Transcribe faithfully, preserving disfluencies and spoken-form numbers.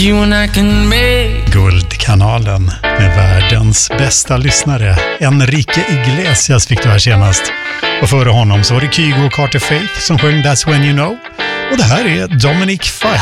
You and I can make Guldkanalen med världens bästa lyssnare. Enrique Iglesias fick du här senast. Och före honom så var det Kygo och Carter Faith som sjöng That's When You Know. Och det här är Dominic Fike.